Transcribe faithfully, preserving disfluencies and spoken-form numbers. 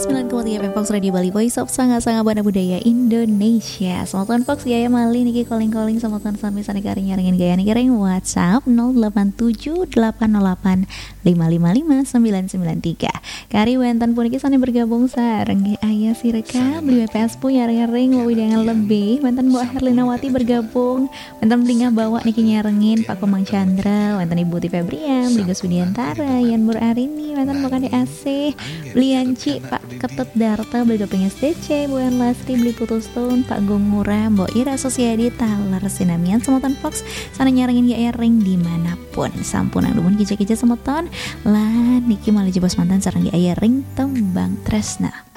sembilan koma tiga F M Fox Radio Bali, Voice of Sanga-Sanga Bana Budaya Indonesia. Selamat tahun Fox, ya Mali Niki calling-calling sama tahun sampai sana kari nyaringin gaya niki WhatsApp nol delapan tujuh delapan nol delapan lima lima lima sembilan sembilan tiga. Kari wenten puniki sane bergabung sareng nggih aya sireka beli W P S pu nyaring-nyaring wawidangan lebih. Wenten Bu Herlinawati bergabung. Wenten blinga bawa niki nyarengin Pak Komang Chandra, wenten Ibu Ti Febrian, beli Gus Widiantara, Yan Mur Arini, wenten Bu Kade Asih, Lianci, Pak Ketut Darta, beli Dopeng S D C, Bu Yan Lasti, beli Putus Tun, Pak Gongura, Mbok Ira Sosiadi, Talar Sinamian, semotan Fox, sana nyarengin ya ring dimanapun. Sampun ang lumun kija-kija semotan, lah niki malah jebos mantan sarang di aya ring tembang tresna.